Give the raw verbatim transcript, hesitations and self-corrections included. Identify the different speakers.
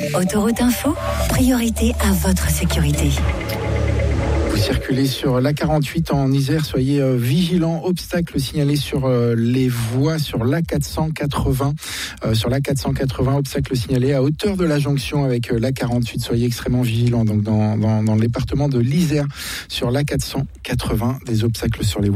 Speaker 1: Autoroute Info, priorité à votre sécurité.
Speaker 2: Vous circulez sur l'A quarante-huit en Isère, soyez euh, vigilants. Obstacles signalés sur euh, les voies sur l'A quatre cent quatre-vingts. Euh, sur l'A quatre cent quatre-vingts, obstacles signalés à hauteur de la jonction avec euh, l'A quarante-huit. Soyez extrêmement vigilants. Donc dans, dans, dans le département de l'Isère, sur l'A quatre cent quatre-vingts, des obstacles sur les voies.